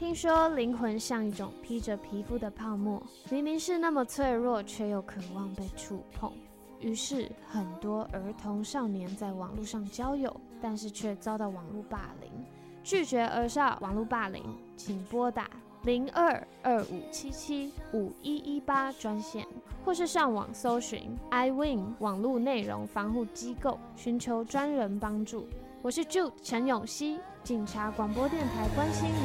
听说灵魂像一种披着皮肤的泡沫，明明是那么脆弱，却又渴望被触碰。于是，很多儿童少年在网络上交友，但是却遭到网络霸凌。拒绝儿少网络霸凌，请拨打0225775118专线，或是上网搜寻 iWin 网络内容防护机构，寻求专人帮助。我是 Jude 陈永熙，警察广播电台关心